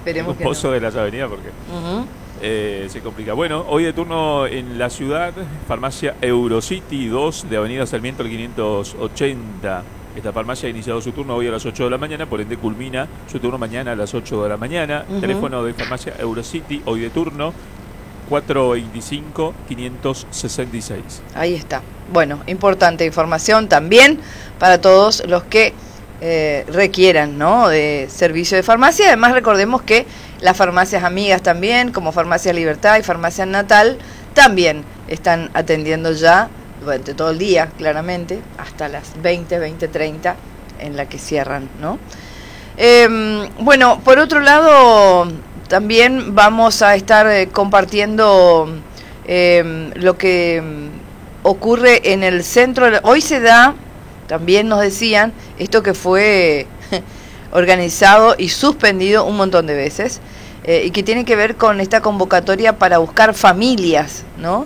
Esperemos un que pozo no. de las avenidas porque se complica. Bueno, hoy de turno en la ciudad, farmacia Eurocity 2 de Avenida Sarmiento al 580. Esta farmacia ha iniciado su turno hoy a las 8 de la mañana, por ende culmina su turno mañana a las 8 de la mañana. Teléfono de farmacia Eurocity, hoy de turno, 425-566. Ahí está. Bueno, importante información también para todos los que requieran, ¿no?, de servicio de farmacia. Además, recordemos que las farmacias amigas también, como Farmacia Libertad y Farmacia Natal, también están atendiendo ya durante todo el día, claramente, hasta las 20:30 en la que cierran, ¿no? Bueno, por otro lado, también vamos a estar compartiendo lo que ocurre en el centro. Hoy se da, también nos decían, esto que fue organizado y suspendido un montón de veces, y que tiene que ver con esta convocatoria para buscar familias, ¿no?,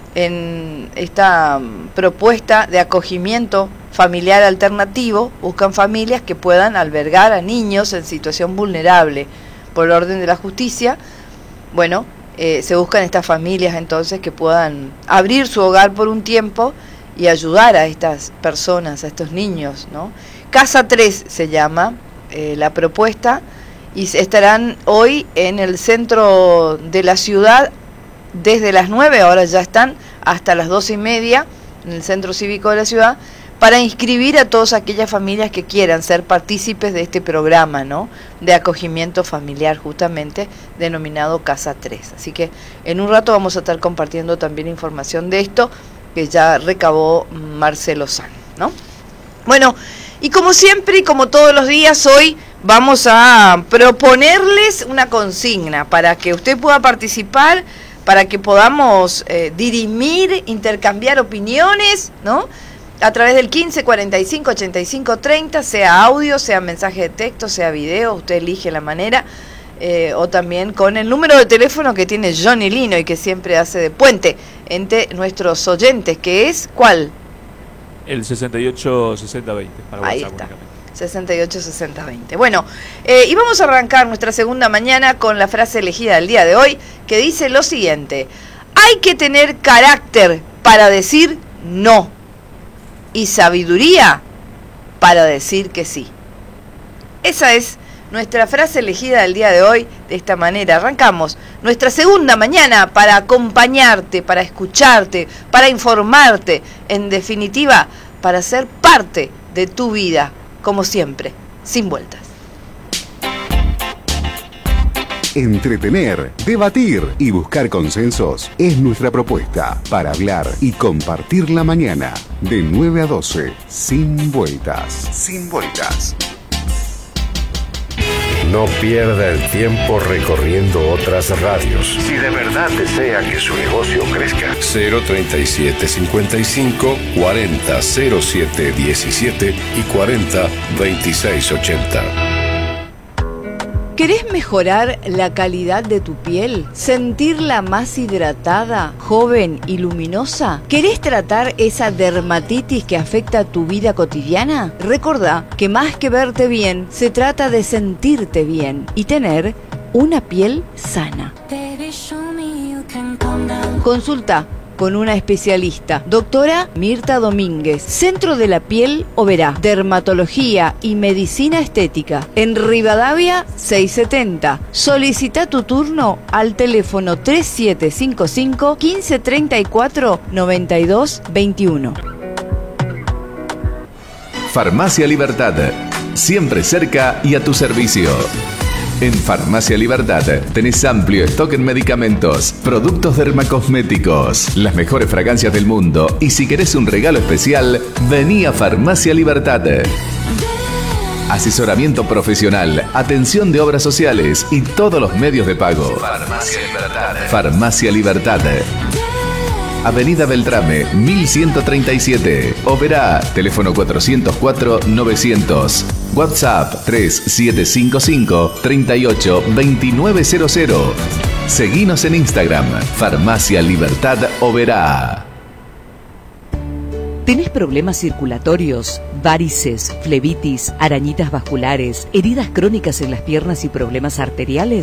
en esta propuesta de acogimiento familiar alternativo. Buscan familias que puedan albergar a niños en situación vulnerable por orden de la justicia. Bueno, se buscan estas familias entonces que puedan abrir su hogar por un tiempo y ayudar a estas personas, a estos niños, ¿no? Casa 3 se llama la propuesta, y estarán hoy en el centro de la ciudad desde las 9, ahora ya están hasta las 12:30 en el centro cívico de la ciudad, para inscribir a todas aquellas familias que quieran ser partícipes de este programa, ¿no?, de acogimiento familiar, justamente denominado Casa 3. Así que en un rato vamos a estar compartiendo también información de esto que ya recabó Marcelo San, ¿no? Bueno, y como siempre y como todos los días, hoy vamos a proponerles una consigna para que usted pueda participar, para que podamos dirimir, intercambiar opiniones, ¿no?, a través del 15 45 85 30, sea audio, sea mensaje de texto, sea video, usted elige la manera, o también con el número de teléfono que tiene Johnny Lino y que siempre hace de puente entre nuestros oyentes, que es, ¿cuál? El 68-60-20 para Ahí WhatsApp está, únicamente. 68-60-20. Bueno, y vamos a arrancar nuestra segunda mañana con la frase elegida del día de hoy, que dice lo siguiente: hay que tener carácter para decir no, y sabiduría para decir que sí. Esa es nuestra frase elegida del día de hoy. De esta manera arrancamos nuestra segunda mañana para acompañarte, para escucharte, para informarte, en definitiva, para ser parte de tu vida, como siempre, sin vueltas. Entretener, debatir y buscar consensos es nuestra propuesta para hablar y compartir la mañana de 9 a 12, sin vueltas. Sin vueltas. No pierda el tiempo recorriendo otras radios. Si de verdad desea que su negocio crezca. 037 55 40 07 17 y 40 26 80. ¿Querés mejorar la calidad de tu piel? ¿Sentirla más hidratada, joven y luminosa? ¿Querés tratar esa dermatitis que afecta tu vida cotidiana? Recordá que más que verte bien, se trata de sentirte bien y tener una piel sana. Consulta con una especialista, doctora Mirta Domínguez, Centro de la Piel Oberá, Dermatología y Medicina Estética, en Rivadavia 670. Solicita tu turno al teléfono 3755 1534 9221. Farmacia Libertad, siempre cerca y a tu servicio. En Farmacia Libertad tenés amplio stock en medicamentos, productos dermacosméticos, las mejores fragancias del mundo, y si querés un regalo especial, vení a Farmacia Libertad. Asesoramiento profesional, atención de obras sociales y todos los medios de pago. Farmacia Libertad. Farmacia Libertad. Avenida Beltrame, 1137. Oberá, teléfono 404-900. WhatsApp 3755-382900. Seguinos en Instagram, Farmacia Libertad Oberá. ¿Tenés problemas circulatorios, varices, flebitis, arañitas vasculares, heridas crónicas en las piernas y problemas arteriales?